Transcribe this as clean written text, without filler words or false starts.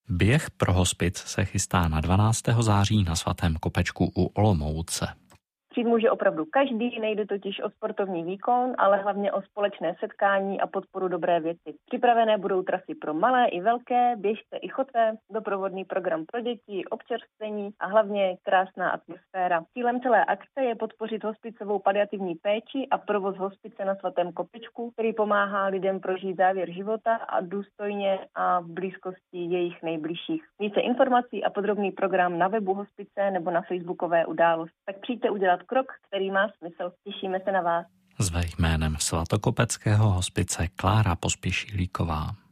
Běh pro hospic se chystá na 12. září na Svatém Kopečku u Olomouce. Přijít může opravdu každý, nejde totiž o sportovní výkon, ale hlavně o společné setkání a podporu dobré věci. Připravené budou trasy pro malé i velké, běžce i chodce, doprovodný program pro děti, občerstvení a hlavně krásná atmosféra. Cílem celé akce je podpořit hospicovou paliativní péči a provoz hospice na Svatém Kopečku, který pomáhá lidem prožít závěr života a důstojně a v blízkosti jejich nejbližších. Více informací a podrobný program na webu hospice nebo na facebookové události. Tak přijďte udělat krok, který má smysl. Těšíme se na vás. Zve jménem svatokopeckého hospice Klára Pospíšilíková.